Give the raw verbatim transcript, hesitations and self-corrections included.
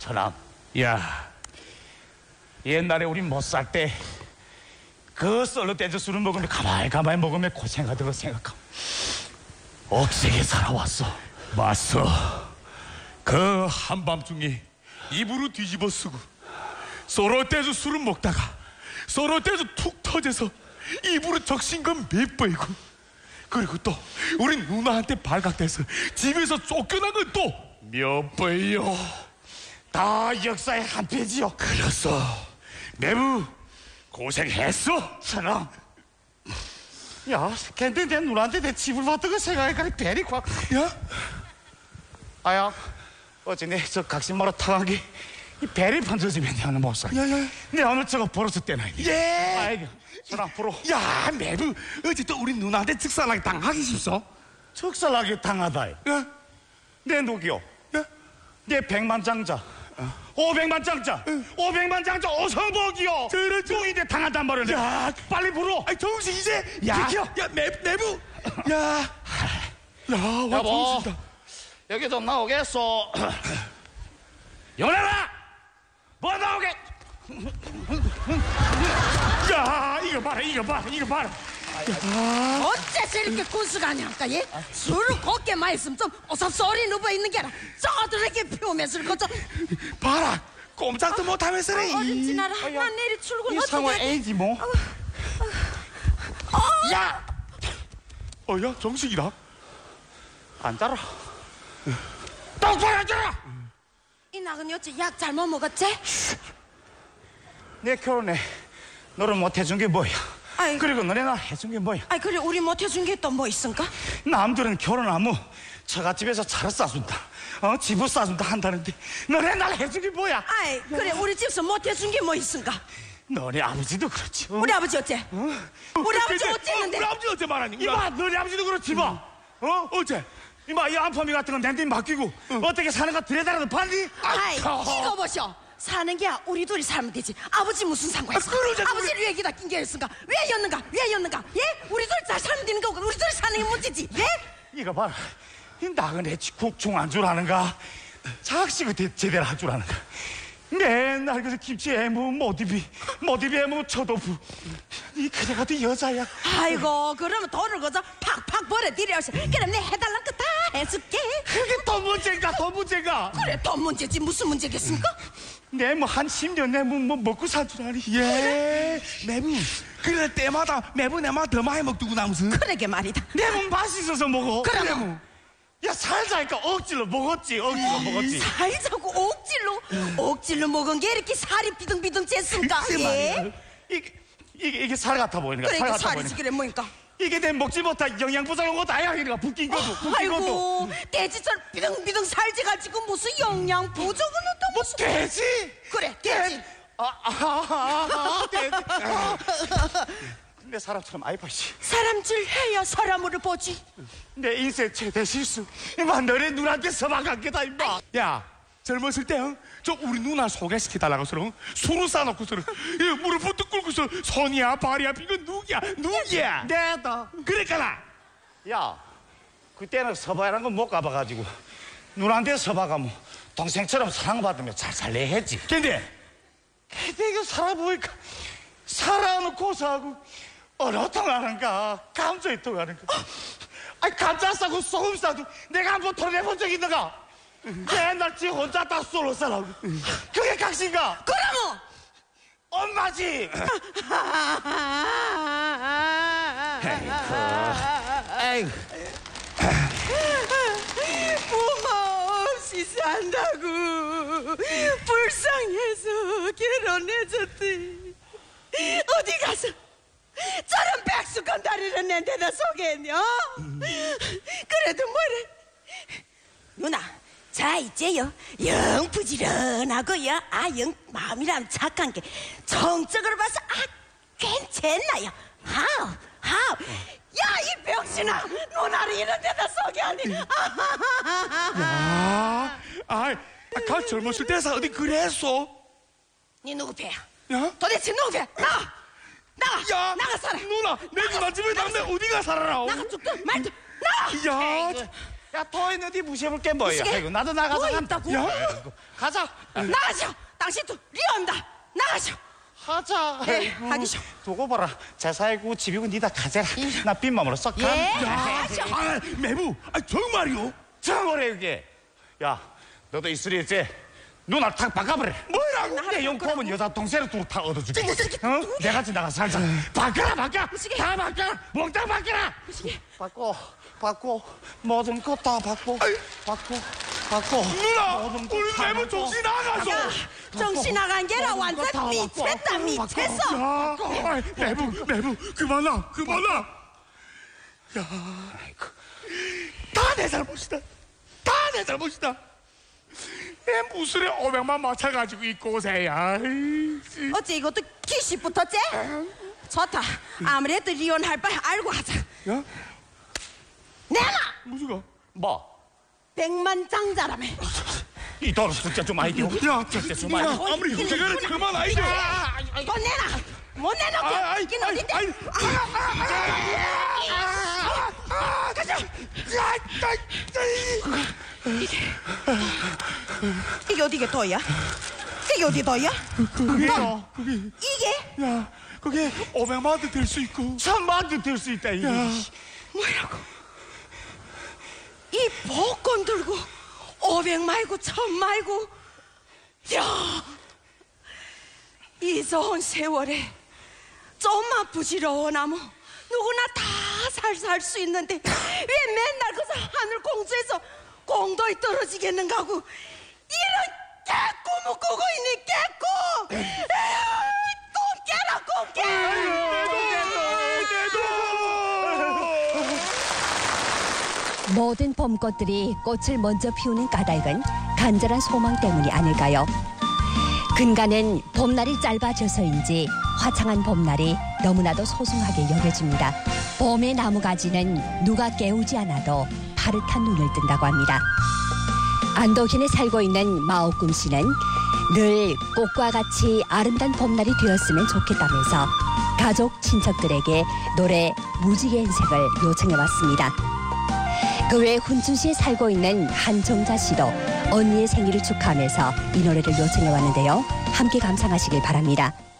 천암, 야, 옛날에 우린 못 살 때 그 썰로 떼져 술을 먹으면 가만히 가만히 먹으면 고생하던 거 생각하고 억세게 살아왔어. 맞어. 그 한밤중에 이불을 뒤집어 쓰고 서로 떼서 술을 먹다가 서로 떼서 툭 터져서 이불을 적신 건 몇 번이고, 그리고 또 우리 누나한테 발각돼서 집에서 쫓겨난 건 또 몇 번이요. 다 역사의 한 페이지요. 그래서 매부 고생했어. 천암, 야, 근데 내 누나한테 내 집을 받던 거 생각하니까 배리 확. 야? 아야, 어제 내 저 각신마로 타간 게 이 배를 판져지면 내 오늘 못 살. 야, 야. 내 오늘 저거 벌어서 떼나. 예. 아이고, 천암 프로. 야, 매부 어제 또 우리 누나한테 즉살하게 당하기 싶어. 적살나게 당하다. 야, 내 누기요? 야. 내 백만 장자, 오백만 장자, 오백만 장자 오성복이요. 그렇죠. 누기인데 당한단 말이야. 야, 빨리 불어. 아이 정신 이제. 야, 비켜. 야, 매 매부. 야, 야, 와 여보. 정신다. 여기 좀 나오겠소. 연애라, 뭐 나오게? 야, 이거 봐라, 이거 봐라, 이거 봐라. 어째 저렇게 군수가냐니까, 예? 술을 곱게 마셨으면 좀 어섭소리 누워 있는 게 아니라 저들에게 피우면서 그좀 봐라, 꼼짝도 못하면서 그래. 어른 지나라. 난 내일 출근 이 어떻게 상황 하지? A지 뭐. 야, 어, 야, 정식이다. 앉아라. 똑바로 앉아라. 이 낙은 여째 약 잘못 먹었지? 내 결혼에 너를 못 해준 게 뭐야? 아이, 그리고 너네 나 해준 게 뭐야? 아이 그래 우리 못 해준 게 또 뭐 있은가? 남들은 결혼하면 처갓집에서 차를 싸준다, 어 집을 싸준다 한다는데 너네 날 해준 게 뭐야? 아이 그래 우리 집에서 못 해준 게 뭐 있은가? 너네 아버지도 그렇지. 어? 우리 아버지 어째? 우리 아버지 어쨌는데? 우리 아버지 어째 말하니? 이봐, 너네 아버지도 그렇지 봐. 어? 어째? 이봐, 이 안파미 같은 건 내한테 맡기고 어떻게 사는가 들여다라도 봤니? 아이 아이고. 이거 보셔. 사는 게 우리 둘이 살면 되지. 아버지 무슨 상관 있어? 아, 그러자, 아버지 왜 여기다 낀게였은가? 왜 였는가? 왜 였는가? 예? 우리 둘이 잘 살면 되는 거고 우리 둘이 사는 게 문제지. 예? 이거 봐라, 이 나그네 국총 안 주라는가? 작식을 대- 제대로 할 줄 아는가? 맨날 그래서 김치 해무, 모디비, 모디비 해무, 초도부. 이 그래 같은 여자야. 아이고 그러면 돈을 거저 팍팍 벌어들여서 그럼 내 해달란 거 다 해줄게. 그게 더 문제인가? 더 문제가? 그래 돈 문제지 무슨 문제겠습니까? 내 뭐 한 십 년 내 뭐 먹고 살 줄 아니? 예, 매부. 그래 때마다 매부 내마다 더 많이 먹두고 나무슨. 그러게 말이다. 내 몸 맛있어서 먹어. 그럼. 그래, 뭐. 야, 살자니까 억지로 먹었지, 억지로 먹었지. 살자고 억질로 억질로 먹은 게 이렇게 살이 비등비등 쨌습니까? 글쎄 예? 말이야. 이게, 이게, 이게 살 같아 보이는 거야. 그래 살 이게 같아 살이지 보이는 거야. 그래 뭐니까? 이게 내 먹지 못한 영양 부족한 것도 아야. 그러니까 붓긴 것도, 붓긴 것도. 아이고 돼지처럼 비등비등 살지가지고 무슨 영양 부족은 또 뭐 무슨 돼지? 그래 돼지. 아, 아, 아, 아, 돼지. 아. 내 사람처럼 아이파 씨. 사람 줄 해야 사람으로 보지. 내 인생 최대 실수. 이마 너네 눈한테 서방한 게다 임마. 야, 젊었을 때, 어? 저 우리 누나 소개시켜달라고서 어? 술을 싸놓고서 이 무릎 부터 꿇고서 손이야 발이야 이거 누구야 누구야? 내다. 그러니까 야, 그때는 서바라는 건 못 가봐가지고 누나한테 서바 가면 동생처럼 사랑받으면 잘 살래 했지. 근데 근데 이거 살아보니까 사랑은 고사하고 어느 통하는가 감정이 통하는가. 아니 감자 싸고 소금 싸도 내가 한번 털어내본 적 있는가? 맨날 지 혼자 다 솔로 살라고. 그게 각신가? 그러면 엄마지. 에이, 부모 없이 산다고 불쌍해서 결혼해줬지. 어디 가서 저런 백숙한 다리를 내 데다 소개했냐? 그래도 뭐래? 누나, 자 이제요 영 부지런하고요 아영 마음이란 착한 게 정적으로 봐서 아 괜찮나요? 하우 하우 야 이 병신아 누나를 이런 데다 소개하니. 아, 아이, 아까 젊었을 때서 어디 그랬어? 니 누구 배야? 야, 도대체 누구 배야? 나가 나가 야, 나가 살아. 누나, 내 누나 집에 남매 어디가 살아라? 나가 죽든 말든 나가. 야, 야, 더 있는데 무시해볼 게 뭐야? 무시해? 아이고, 나도 나가자. 뭐 간다. 있다고? 야, 아이고, 가자. 나가시오. 당신도 리언다. 나가시오. 하자. 예, 아이고, 하기쇼. 두고 봐라. 제사이고 집이고 니다 가져라. 나 빈맘으로 썩 가. 예. 야, 아, 매부, 아, 정말이요? 정말해 이게. 야, 너도 이슬이 있지? 누나 탁 바꿔버려. 뭐라고? 내 용품은 여자 동생을 두고 다 얻어줄게. 저기, 저기, 어? 내가 지나가 살자. 바꿔라, 바꿔. 무시게. 다 바꿔. 몽땅 바꿔라. 바꿔, 바꿔. 모든 것 다 바꿔. 바꿔, 바꿔. 누나, 모든 것 우리 다 매부 바꿔. 정신 나가서. 야, 정신 나간 게라 바꿔, 완전 바꿔, 미쳤다, 바꿔, 미쳤어. 야, 아이, 매부, 매부, 그만아, 그만아. 다 내 잘못이다. 다 내 잘못이다. 내 무술에 오백만 맞춰가지고 이 고생이야. 아이씨. 어째 이것도 기시 붙었지? 좋다. 아무래도 리언할 바 알고 하자. 야, 내가 무수가? 뭐? 백만장자라며. 이 돈 숫자 좀 많이 띄워. 야, 숫자 좀 누나, 많이 띄워. 아무리 형제간에 그만 아이죠. 돈 내놔. 못 내놓게. 아, 아이, 이긴 아이, 어딘데? 아이, 가자. 이게 어디게 더야? 이게 어디 더야? 그게요. 그게, 이게 야, 그게 오백만 원도 될 수 있고. 천만도 될 수 있다 이게. 야, 뭐라고? 이 복권 들고 오백 말고 천 말고, 야, 이 좋은 세월에 좀만 부지런하면 누구나 다 잘 살 수 있는데 왜 맨날 그 하늘 공주에서 공도에 떨어지겠는가 하고 이런 깨꿈을 꾸고 있니 깨꿈. 에휴, 꿈 깨라 꿈 깨. 모든 봄꽃들이 꽃을 먼저 피우는 까닭은 간절한 소망 때문이 아닐까요? 근가는 봄날이 짧아져서인지 화창한 봄날이 너무나도 소중하게 여겨집니다. 봄의 나무가지는 누가 깨우지 않아도 파릇한 눈을 뜬다고 합니다. 안도현에 살고 있는 마오꿈 씨는 늘 꽃과 같이 아름다운 봄날이 되었으면 좋겠다면서 가족, 친척들에게 노래 무지개 인생을 요청해왔습니다. 그 외 훈춘시에 살고 있는 한정자 씨도 언니의 생일을 축하하면서 이 노래를 요청해왔는데요. 함께 감상하시길 바랍니다.